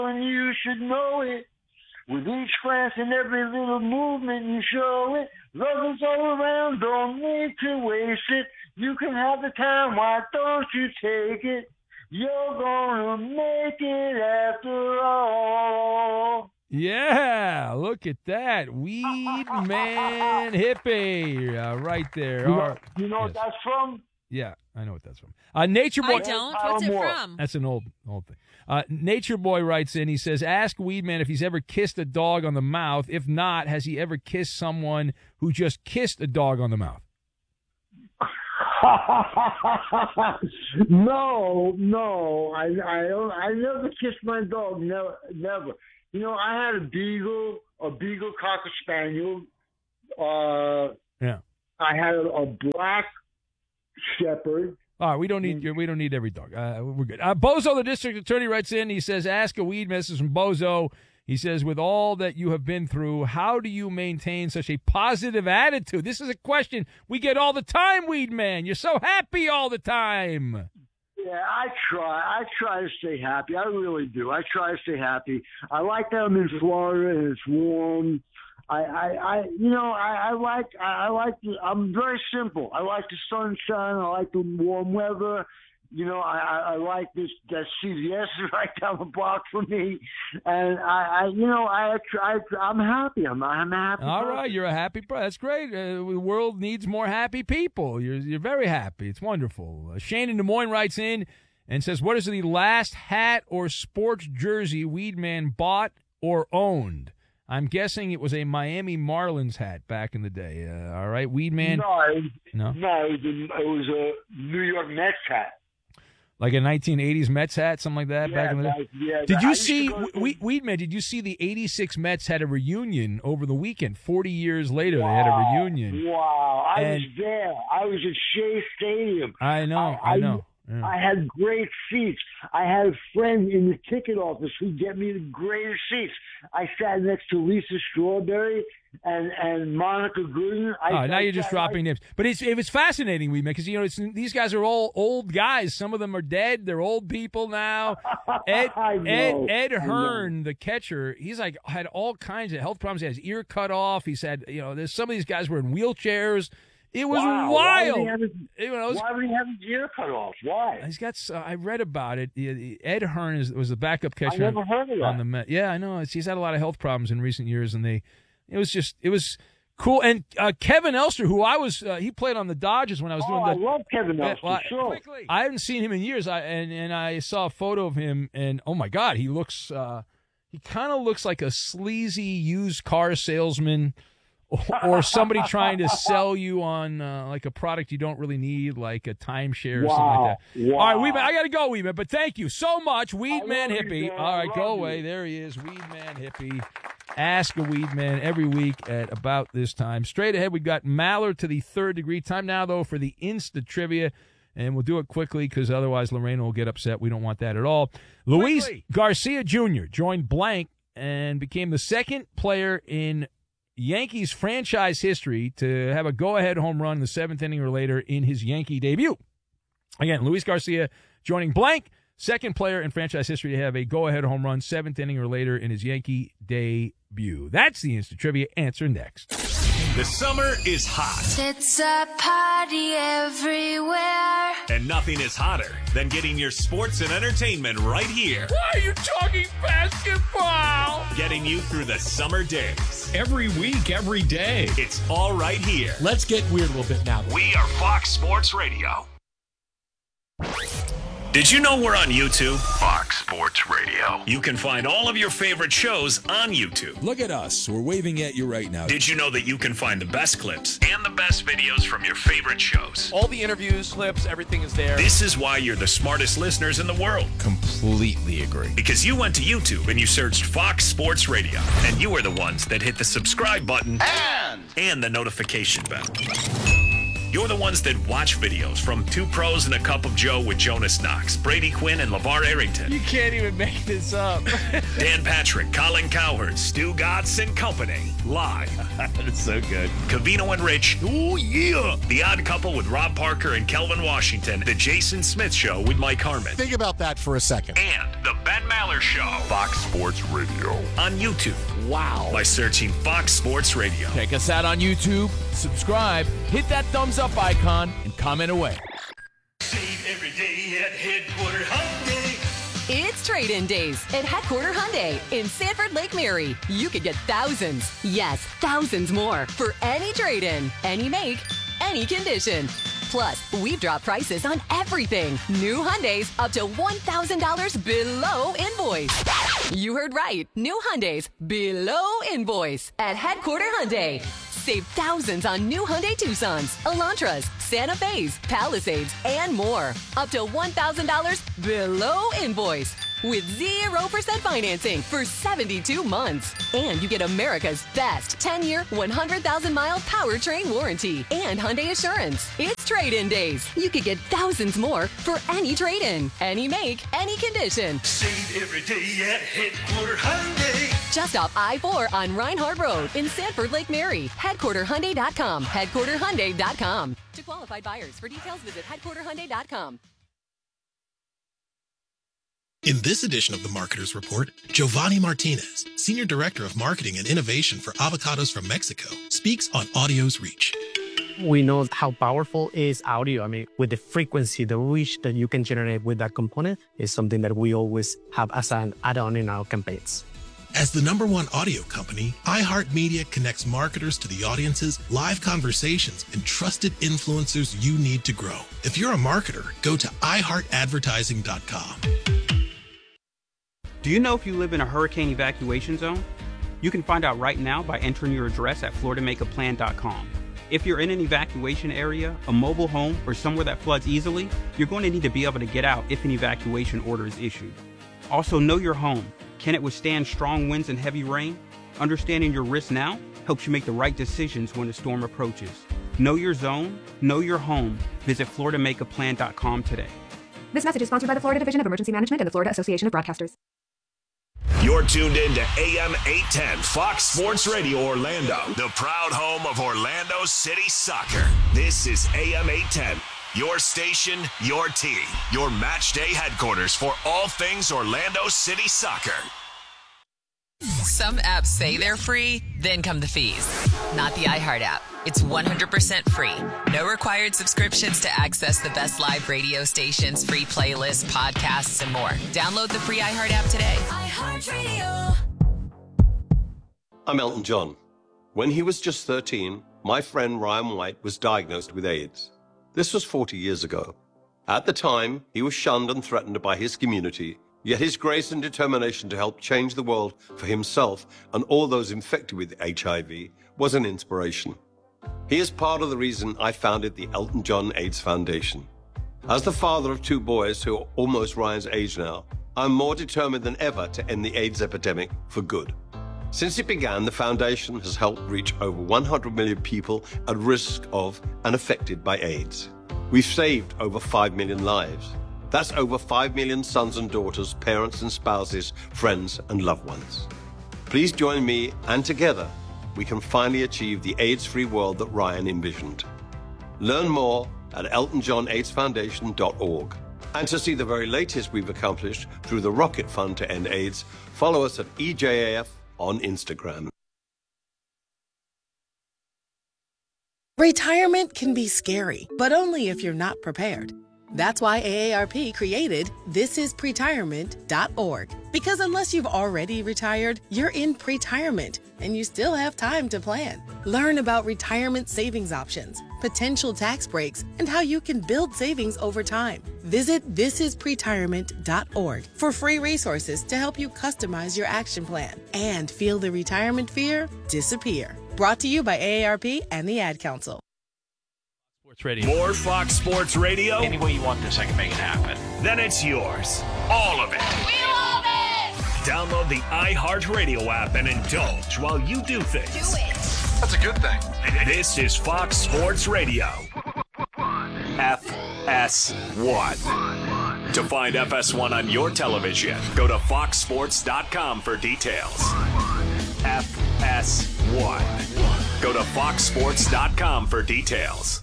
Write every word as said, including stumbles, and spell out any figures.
and you should know it. With each glance and every little movement you show it. Love is all around, don't need to waste it. You can have the time, why don't you take it? You're gonna make it after all. Yeah, look at that. Weed Man Hippie uh, right there. You know, Our, you know yes. what that's from? Yeah, I know what that's from. Uh, Nature Boy. I don't. What's it from? That's an old old thing. Uh, Nature Boy writes in, he says, ask Weedman if he's ever kissed a dog on the mouth. If not, has he ever kissed someone who just kissed a dog on the mouth? no, no. I I don't, I never kissed my dog. Never, never. You know, I had a beagle, a beagle cocker spaniel. Uh, yeah. I had a, a black shepherd. All right, we don't need we don't need every dog. Uh, we're good. Uh, Bozo, the district attorney, writes in. He says, "Ask a weed message from Bozo." He says, "With all that you have been through, how do you maintain such a positive attitude?" This is a question we get all the time, Weed Man. You're so happy all the time. Yeah, I try. I try to stay happy. I really do. I try to stay happy. I like that I'm in Florida and it's warm. I, I, I you know, I, I like, I, I like. The, I'm very simple. I like the sunshine. I like the warm weather. You know, I, I, I like this. That C V S is right down the block from me, and I, I you know, I, I, I'm happy. I'm, I'm happy. All person. right, you're a happy. That's great. Uh, the world needs more happy people. You're, you're very happy. It's wonderful. Uh, Shane in Des Moines writes in and says, "What is the last hat or sports jersey Weedman bought or owned?" I'm guessing it was a Miami Marlins hat back in the day. Uh, all right, Weedman. No, it was, no, no, it was, a, it was a New York Mets hat. Like a nineteen eighties Mets hat, something like that yeah, back in the day? Yeah, did you I see, to we, Weedman, did you see the eighty-six Mets had a reunion over the weekend? forty years later, wow, they had a reunion. Wow, I and, was there. I was at Shea Stadium. I know, I, I know. Yeah. I had great seats. I had a friend in the ticket office who'd get me the greatest seats. I sat next to Lisa Strawberry and, and Monica Gooden. I, oh, now I you're just dropping like, names. But it's it was fascinating, Weedman, because you know it's, these guys are all old guys. Some of them are dead. They're old people now. Ed Ed Ed Hearn, the catcher, he's like had all kinds of health problems. He had his ear cut off. He's had you know there's some of these guys were in wheelchairs. It was wow. wild. Why would, his, it was, why would he have his ear cut off? Why? He's got. Uh, I read about it. Ed Hearn is, was the backup catcher. I never heard of that. On the Met. Yeah, I know. It's, he's had a lot of health problems in recent years, and they. It was just. It was cool. And uh, Kevin Elster, who I was, uh, he played on the Dodgers when I was oh, doing the. I love Kevin Elster. Well, sure. I haven't seen him in years. I and and I saw a photo of him, and oh my God, he looks. Uh, he kind of looks like a sleazy used car salesman. Or somebody trying to sell you on uh, like a product you don't really need, like a timeshare or wow. something like that. Wow. All right, Weedman, I got to go, Weedman, but thank you so much, Weedman Hippie. You, All right, go you. away. There he is, Weedman Hippie. Ask a Weedman every week at about this time. Straight ahead, we've got Mallard to the third degree. Time now, though, for the Insta Trivia. And we'll do it quickly because otherwise Lorena will get upset. We don't want that at all. Luis quickly. Garcia Junior joined blank and became the second player in Yankees franchise history to have a go-ahead home run in the seventh inning or later in his Yankee debut. Again, Luis Garcia joining blank, second player in franchise history to have a go-ahead home run seventh inning or later in his Yankee debut. That's the Instant Trivia. Answer next. The summer is hot. It's a party everywhere. And nothing is hotter than getting your sports and entertainment right here. Why are you talking basketball? Getting you through the summer days. Every week, every day. It's all right here. Let's get weird a little bit now. We are Fox Sports Radio. Did you know we're on YouTube? Fox Sports Radio. You can find all of your favorite shows on YouTube. Look at us. We're waving at you right now. Did you know that you can find the best clips and the best videos from your favorite shows? All the interviews, clips, everything is there. This is why you're the smartest listeners in the world. Completely agree. Because you went to YouTube and you searched Fox Sports Radio. And you were the ones that hit the subscribe button and, and the notification bell. You're the ones that watch videos from Two Pros and a Cup of Joe with Jonas Knox, Brady Quinn, and LeVar Arrington. You can't even make this up. Dan Patrick, Colin Cowherd, Stu Gatz and company. Live. That's so good. Cavino and Rich. Oh, yeah. The Odd Couple with Rob Parker and Kelvin Washington. The Jason Smith Show with Mike Harmon. Think about that for a second. And the Ben Maller Show. Fox Sports Radio. On YouTube. Wow. By searching Fox Sports Radio. Check us out on YouTube, subscribe, hit that thumbs up icon, and comment away. Save every day at Headquarter Hyundai. It's trade-in days at Headquarter Hyundai in Sanford Lake Mary. You could get thousands, yes, thousands more for any trade-in, any make, any condition. Plus, we've dropped prices on everything. New Hyundais up to one thousand dollars below invoice. You heard right. New Hyundais below invoice at Headquarter Hyundai. Save thousands on new Hyundai Tucsons, Elantras, Santa Fe's, Palisades, and more. Up to one thousand dollars below invoice. With zero percent financing for seventy-two months. And you get America's best ten-year, one hundred thousand mile powertrain warranty and Hyundai Assurance. It's trade-in days. You could get thousands more for any trade-in, any make, any condition. Save every day at Headquarter Hyundai. Just off I four on Reinhardt Road in Sanford Lake Mary. Headquarter Hyundai dot com. Headquarter Hyundai dot com. To qualified buyers, for details, visit Headquarter Hyundai dot com. In this edition of the Marketer's Report, Giovanni Martinez, Senior Director of Marketing and Innovation for Avocados from Mexico, speaks on audio's reach. We know how powerful is audio. I mean, with the frequency, the reach that you can generate with that component is something that we always have as an add-on in our campaigns. As the number one audio company, iHeartMedia connects marketers to the audiences, live conversations, and trusted influencers you need to grow. If you're a marketer, go to i heart advertising dot com. Do you know if you live in a hurricane evacuation zone? You can find out right now by entering your address at florida make a plan dot com. If you're in an evacuation area, a mobile home, or somewhere that floods easily, you're going to need to be able to get out if an evacuation order is issued. Also, know your home. Can it withstand strong winds and heavy rain? Understanding your risk now helps you make the right decisions when a storm approaches. Know your zone, know your home. Visit florida make a plan dot com today. This message is sponsored by the Florida Division of Emergency Management and the Florida Association of Broadcasters. You're tuned in to A M eight ten Fox Sports Radio Orlando, the proud home of Orlando City Soccer. This is A M eight ten, your station, your team, your match day headquarters for all things Orlando City Soccer. Some apps say they're free, then come the fees. Not the iHeart app. It's one hundred percent free. No required subscriptions to access the best live radio stations, free playlists, podcasts, and more. Download the free iHeart app today. iHeartRadio. I'm Elton John. When he was just thirteen, my friend Ryan White was diagnosed with AIDS. This was forty years ago. At the time, he was shunned and threatened by his community, yet his grace and determination to help change the world for himself and all those infected with H I V was an inspiration. He is part of the reason I founded the Elton John AIDS Foundation. As the father of two boys who are almost Ryan's age now, I'm more determined than ever to end the AIDS epidemic for good. Since it began, the foundation has helped reach over one hundred million people at risk of and affected by AIDS. We've saved over five million lives. That's over five million sons and daughters, parents and spouses, friends and loved ones. Please join me, and together, we can finally achieve the AIDS-free world that Ryan envisioned. Learn more at elton john aids foundation dot org. And to see the very latest we've accomplished through the Rocket Fund to End AIDS, follow us at E J A F on Instagram. Retirement can be scary, but only if you're not prepared. That's why A A R P created this is pretirement dot org. Because unless you've already retired, you're in pretirement, and you still have time to plan. Learn about retirement savings options, potential tax breaks, and how you can build savings over time. Visit this is pretirement dot org for free resources to help you customize your action plan and feel the retirement fear disappear. Brought to you by A A R P and the Ad Council. Radio. More Fox Sports Radio. Any way you want this, I can make it happen. Then it's yours. All of it. We love it! Download the iHeartRadio app and indulge while you do things. Do it. That's a good thing. This is Fox Sports Radio. S one. To find F S one on your television, go to fox sports dot com for details. F S one. Go to fox sports dot com for details.